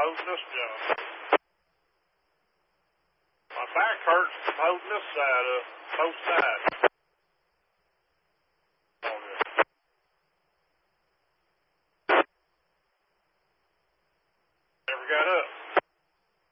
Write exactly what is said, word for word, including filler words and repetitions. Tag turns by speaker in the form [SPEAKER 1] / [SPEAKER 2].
[SPEAKER 1] holding this jump. My back hurts from holding this side up, both sides. Never got up.